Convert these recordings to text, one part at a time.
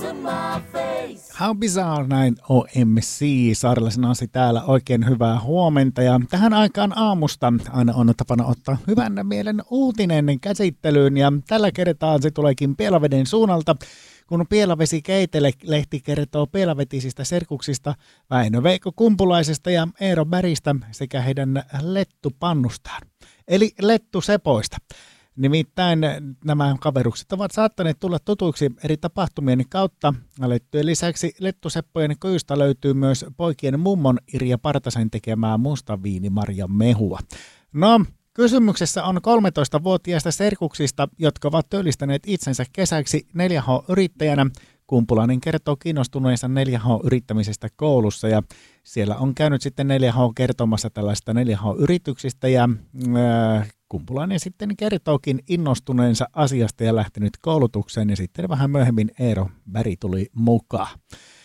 How bizarre, näin OMC. Saarelaisen Anssi täällä, oikein hyvää huomenta. Ja tähän aikaan aamusta aina on tapana ottaa hyvän mielen uutinen käsittelyyn. Ja tällä kertaa se tuleekin Pielaveden suunnalta, kun Pielavesi Keitele-lehti kertoo pielavetisistä serkuksista Väinö-Veikko Kumpulaisesta ja Eero Bergistä sekä heidän lettupannustaan, eli lettusepoista. Nimittäin nämä kaverukset ovat saattaneet tulla tutuiksi eri tapahtumien kautta. Lettujen lisäksi lettuseppojen kojusta löytyy myös poikien mummon Irja Partasen tekemää mustaviinimarjan mehua. No, kysymyksessä on 13-vuotiaista serkuksista, jotka ovat työllistäneet itsensä kesäksi 4H-yrittäjänä. Kumpulainen kertoo kiinnostuneensa 4H-yrittämisestä koulussa ja siellä on käynyt sitten 4H kertomassa tällaista 4H-yrityksistä ja Kumpulainen sitten kertookin innostuneensa asiasta ja lähtenyt koulutukseen ja sitten vähän myöhemmin Eero Berg tuli mukaan.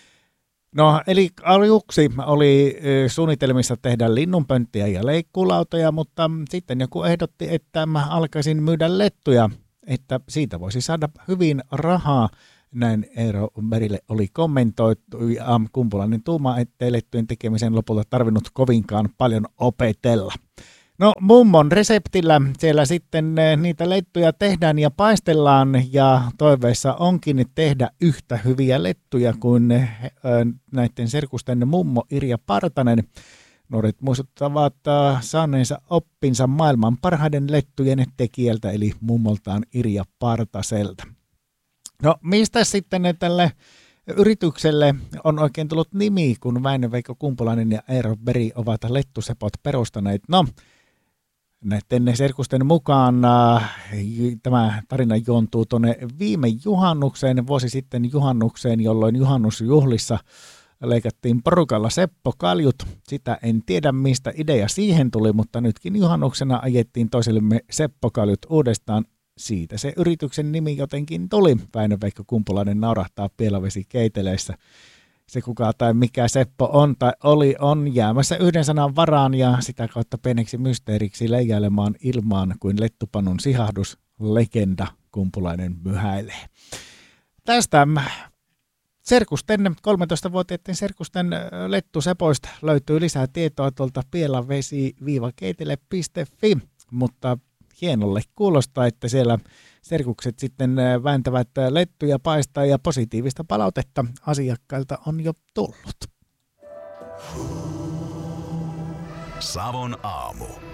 No, eli aluksi oli suunnitelmissa tehdä linnunpönttiä ja leikkuulautoja, mutta sitten joku ehdotti, että mä alkaisin myydä lettuja, että siitä voisi saada hyvin rahaa. Näin Eero Bergille oli kommentoitu ja Kumpulainen tuumaa, ettei lettujen tekemisen lopulta tarvinnut kovinkaan paljon opetella. No, mummon reseptillä siellä sitten niitä lettuja tehdään ja paistellaan ja toiveissa onkin tehdä yhtä hyviä lettuja kuin näiden serkusten mummo Irja Partanen. Nuoret muistuttavat saaneensa oppinsa maailman parhaiden lettujen tekijältä eli mummoltaan Irja Partaselta. No, mistä sitten tälle yritykselle on oikein tullut nimi, kun Väinö-Veikko Kumpulainen ja Eero Berg ovat lettusepot perustaneet? No, näiden serkusten mukaan tämä tarina juontuu tuonne viime juhannukseen, vuosi sitten juhannukseen, jolloin juhannusjuhlissa leikattiin porukalla seppokaljut. Sitä en tiedä, mistä idea siihen tuli, mutta nytkin juhannuksena ajettiin toisellemme seppokaljut uudestaan. Siitä se yrityksen nimi jotenkin tuli. Väinö-Veikko Kumpulainen naurahtaa Pielavesi Keiteleissä. Se kuka tai mikä Seppo on tai oli on jäämässä yhden sanan varaan ja sitä kautta pieneksi mysteeriksi leijailemaan ilmaan kuin lettupannun sihahdus. Legenda Kumpulainen myhäilee. Tästä serkusten, 13-vuotiaiden serkusten lettusepoista löytyy lisää tietoa tuolta pielavesi-keitele.fi, mutta hienolle kuulostaa, että siellä serkukset sitten vääntävät lettuja paistaa ja positiivista palautetta asiakkailta on jo tullut. Savon aamu.